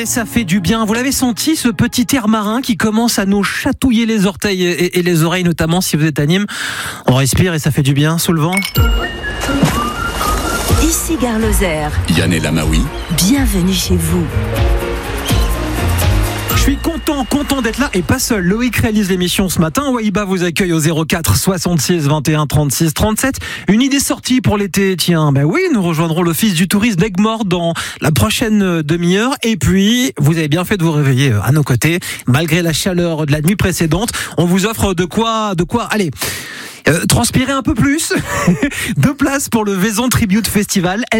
Et ça fait du bien. Vous l'avez senti, ce petit air marin qui commence à nous chatouiller les orteils et les oreilles, notamment si vous êtes à Nîmes. On respire et ça fait du bien sous le vent. Ici Gare Lozère. Yann et Lamaoui. Bienvenue chez vous. Je suis content d'être là et pas seul. Loïc réalise l'émission ce matin. Waïba vous accueille au 04 66 21 36 37. Une idée sortie pour l'été. Tiens, ben oui, nous rejoindrons l'office du tourisme d'Aigues-Mortes dans la prochaine demi-heure. Et puis, vous avez bien fait de vous réveiller à nos côtés. Malgré la chaleur de la nuit précédente, on vous offre de quoi, allez, transpirer un peu plus. 2 places pour le Vaison Tribute Festival.